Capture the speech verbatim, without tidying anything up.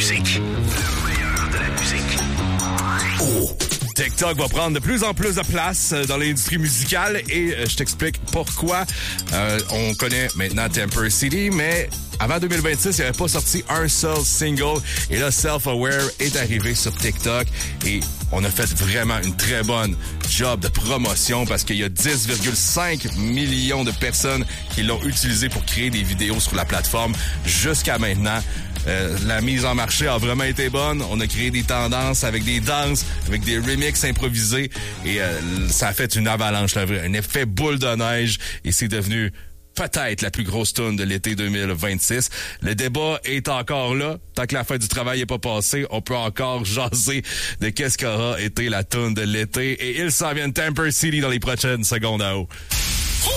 musique. Le meilleur de la musique. Oh! TikTok va prendre de plus en plus de place dans l'industrie musicale et je t'explique pourquoi. Euh, on connaît maintenant Temper City, mais avant deux mille vingt-six, il n'y avait pas sorti un seul single. Et là, Self-Aware est arrivé sur TikTok et on a fait vraiment une très bonne job de promotion parce qu'il y a dix virgule cinq millions de personnes qui l'ont utilisé pour créer des vidéos sur la plateforme jusqu'à maintenant. Euh, la mise en marché a vraiment été bonne. On a créé des tendances avec des danses, avec des remixes improvisés et euh, ça a fait une avalanche, là, un effet boule de neige et c'est devenu peut-être la plus grosse toune de l'été deux mille vingt-six. Le débat est encore là. Tant que la fête du travail n'est pas passée, on peut encore jaser de qu'est-ce qu'aura été la toune de l'été. Et il s'en vient Temper City dans les prochaines secondes à haut.